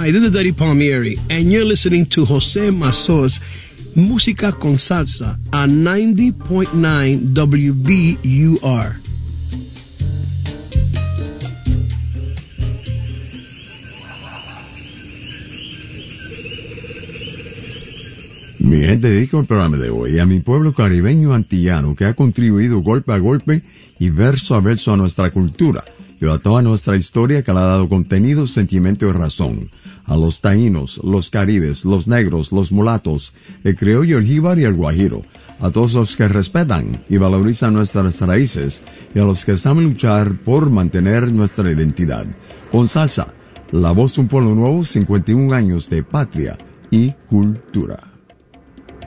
Hi, this is Daddy Palmieri, and you're listening to Jose Mazzo's Música con Salsa on 90.9 WBUR. Mi gente, dedico el programa de hoy a mi pueblo caribeño antillano que ha contribuido golpe a golpe y verso a verso a nuestra cultura y a toda nuestra historia que le ha dado contenido, sentimiento y razón. A los taínos, los caribes, los negros, los mulatos, el criollo, el jíbar y el guajiro. A todos los que respetan y valorizan nuestras raíces y a los que saben luchar por mantener nuestra identidad. Con salsa, la voz de un pueblo nuevo, 51 años de patria y cultura.